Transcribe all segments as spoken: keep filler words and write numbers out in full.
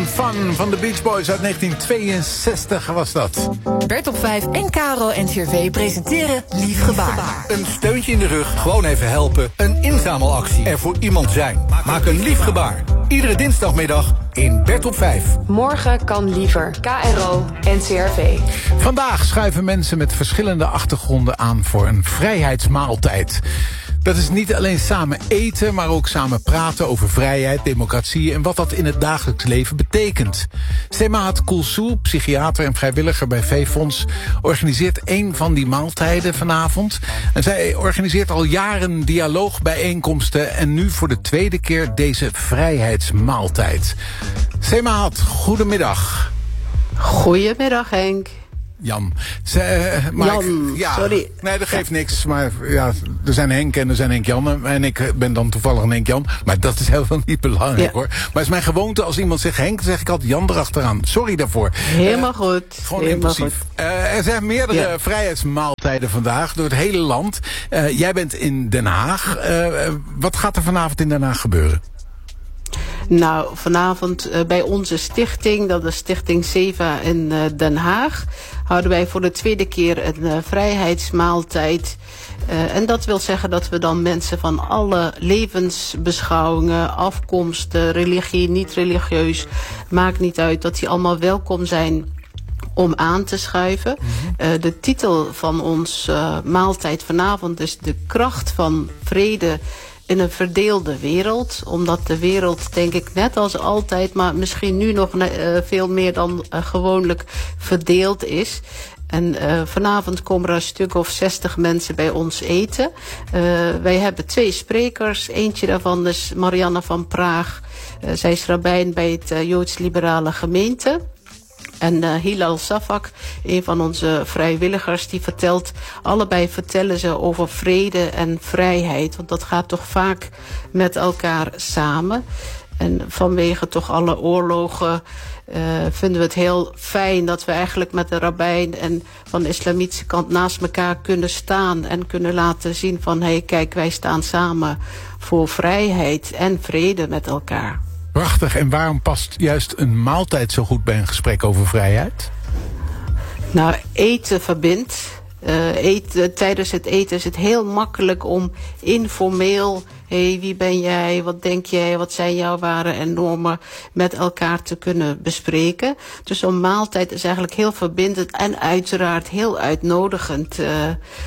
Fun van de Beach Boys uit negentien tweeënzestig was dat. Bert op vijf en Caro N C R V presenteren Lief Gebaar. Een steuntje in de rug, gewoon even helpen. Een inzamelactie, er voor iemand zijn. Maak een lief gebaar. Iedere dinsdagmiddag in Bert op vijf. Morgen kan liever. K R O N C R V. Vandaag schuiven mensen met verschillende achtergronden aan voor een vrijheidsmaaltijd. Dat is niet alleen samen eten, maar ook samen praten over vrijheid, democratie en wat dat in het dagelijks leven betekent. Semaat Koulsoe, psychiater en vrijwilliger bij V-Fonds, organiseert een van die maaltijden vanavond. En zij organiseert al jaren dialoogbijeenkomsten en nu voor de tweede keer deze vrijheidsmaaltijd. Semaat, goedemiddag. Goedemiddag, Henk. Jan. Ze, uh, maar Jan, ik, ja, sorry. Nee, dat geeft niks. Maar ja, er zijn Henk en er zijn Henk Jan. En ik ben dan toevallig een Henk Jan. Maar dat is helemaal niet belangrijk, ja. hoor. Maar het is mijn gewoonte, als iemand zegt Henk, dan zeg ik altijd Jan erachteraan. Sorry daarvoor. Helemaal uh, goed. Gewoon Helemaal impulsief. Uh, er zijn meerdere ja. vrijheidsmaaltijden vandaag door het hele land. Uh, jij bent in Den Haag. Uh, wat gaat er vanavond in Den Haag gebeuren? Nou, vanavond uh, bij onze stichting, dat is Stichting Seva in uh, Den Haag, houden wij voor de tweede keer een uh, vrijheidsmaaltijd. Uh, en dat wil zeggen dat we dan mensen van alle levensbeschouwingen, afkomsten, religie, niet religieus, maakt niet uit, dat die allemaal welkom zijn om aan te schuiven. Uh, de titel van ons uh, maaltijd vanavond is De kracht van vrede in een verdeelde wereld. Omdat de wereld, denk ik, net als altijd, maar misschien nu nog uh, veel meer dan uh, gewoonlijk verdeeld is. En uh, vanavond komen er een stuk of zestig mensen bij ons eten. Uh, wij hebben twee sprekers. Eentje daarvan is Marianne van Praag. Uh, zij is rabbijn bij het uh, Joods-Liberale Gemeente. En uh, Hilal Safak, een van onze vrijwilligers, die vertelt, allebei vertellen ze over vrede en vrijheid. Want dat gaat toch vaak met elkaar samen. En vanwege toch alle oorlogen uh, vinden we het heel fijn dat we eigenlijk met de rabbijn en van de islamitische kant naast elkaar kunnen staan. En kunnen laten zien van, hé, hey, kijk, wij staan samen voor vrijheid en vrede met elkaar. Prachtig. En waarom past juist een maaltijd zo goed bij een gesprek over vrijheid? Nou, eten verbindt. Uh, eten, tijdens het eten is het heel makkelijk om informeel, hé, hey, wie ben jij, wat denk jij, wat zijn jouw waarden en normen, met elkaar te kunnen bespreken. Dus zo'n maaltijd is eigenlijk heel verbindend en uiteraard heel uitnodigend uh,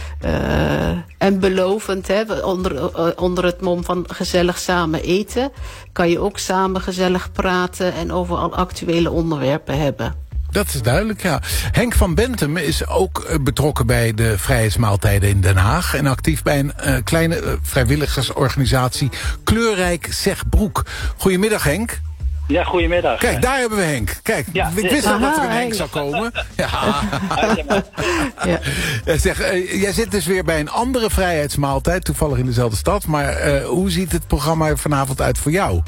uh, en belovend. Hè? Onder, uh, onder het mom van gezellig samen eten kan je ook samen gezellig praten en over al actuele onderwerpen hebben. Dat is duidelijk, ja. Henk van Bentum is ook betrokken bij de vrijheidsmaaltijden in Den Haag en actief bij een uh, kleine uh, vrijwilligersorganisatie Kleurrijk Zegbroek. Goedemiddag, Henk. Ja, goedemiddag. Kijk, daar hebben we Henk. Kijk, ja, ik wist al dat er een Henk zou komen. Ja. ja. Zeg, uh, jij zit dus weer bij een andere vrijheidsmaaltijd, toevallig in dezelfde stad. Maar uh, hoe ziet het programma er vanavond uit voor jou?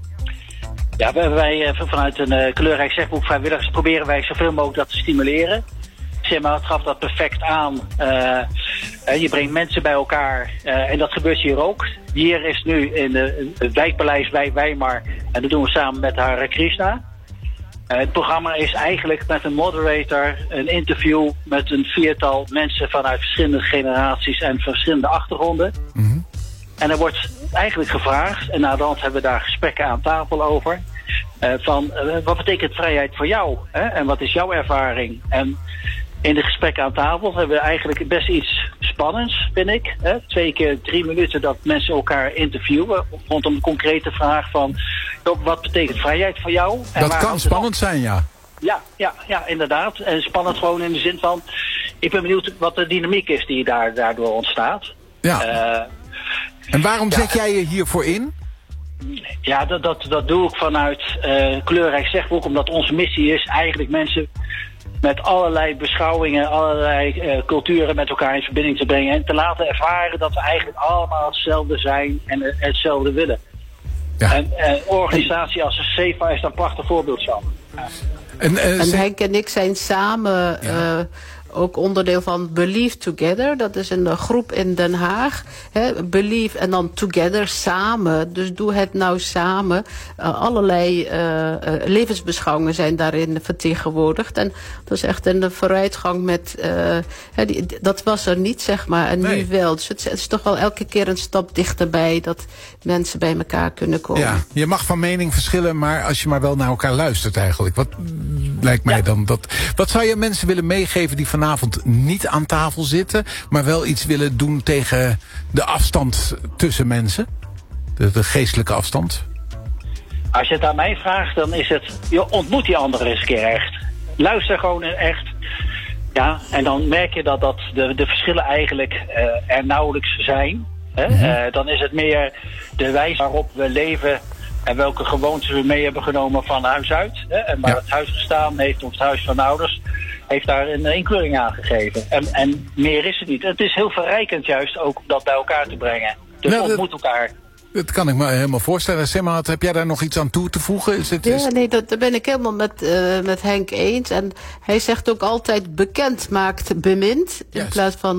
Ja, wij vanuit een uh, Kleurrijk Zegbroek vrijwilligers proberen wij zoveel mogelijk dat te stimuleren. Zeg het gaf dat perfect aan. Uh, uh, je brengt mensen bij elkaar uh, en dat gebeurt hier ook. Hier is nu in de, het wijkpaleis bij Weimar en dat doen we samen met Hare Krishna. Uh, het programma is eigenlijk met een moderator, een interview met een viertal mensen vanuit verschillende generaties en verschillende achtergronden. Mm-hmm. En er wordt eigenlijk gevraagd, en na de hand hebben we daar gesprekken aan tafel over, uh, van uh, wat betekent vrijheid voor jou? Hè? En wat is jouw ervaring? En in de gesprekken aan tafel hebben we eigenlijk best iets spannends, vind ik. Hè? Twee keer drie minuten dat mensen elkaar interviewen rondom de concrete vraag van, wat betekent vrijheid voor jou? En dat kan spannend zijn, ja. Ja, ja, ja, inderdaad. En spannend gewoon in de zin van, ik ben benieuwd wat de dynamiek is die daar, daardoor ontstaat. Ja. Uh, En waarom ja, zet jij je hiervoor in? Ja, dat, dat, dat doe ik vanuit uh, Kleurrijk Zegbroek, omdat onze missie is eigenlijk mensen met allerlei beschouwingen, allerlei uh, culturen met elkaar in verbinding te brengen en te laten ervaren dat we eigenlijk allemaal hetzelfde zijn en uh, hetzelfde willen. Ja. En uh, een organisatie als de Seva is daar een prachtig voorbeeld van. Ja. En, uh, en Henk en ik zijn samen ja. uh, ook onderdeel van Believe Together. Dat is een groep in Den Haag. Hè, believe en dan together, samen. Dus doe het nou samen. Uh, allerlei uh, uh, levensbeschouwingen zijn daarin vertegenwoordigd. En dat is echt een vooruitgang met... Uh, hè, die, dat was er niet, zeg maar. En nee. nu wel. Dus het, het is toch wel elke keer een stap dichterbij... dat mensen bij elkaar kunnen komen. Ja, je mag van mening verschillen, maar als je maar wel naar elkaar luistert eigenlijk. Wat lijkt mij ja. dan dat... Wat zou je mensen willen meegeven die vanavond niet aan tafel zitten... maar wel iets willen doen tegen de afstand tussen mensen? De, de geestelijke afstand? Als je het aan mij vraagt, dan is het... je ontmoet die anderen eens een keer echt. Luister gewoon echt. Ja, en dan merk je dat, dat de, de verschillen eigenlijk uh, er nauwelijks zijn. Hè? Mm-hmm. Uh, dan is het meer de wijze waarop we leven... en welke gewoontes we mee hebben genomen van huis uit. Hè? En waar ja. het huis gestaan heeft, of het huis van ouders... heeft daar een inkleuring aan gegeven. En, en meer is het niet. Het is heel verrijkend juist ook om dat bij elkaar te brengen. Dus nou, ontmoet elkaar. Dat kan ik me helemaal voorstellen. Semmaat, heb jij daar nog iets aan toe te voegen? Is het, is... Ja, nee, dat, dat ben ik helemaal met, uh, met Henk eens. En hij zegt ook altijd bekend maakt bemind. In yes. plaats van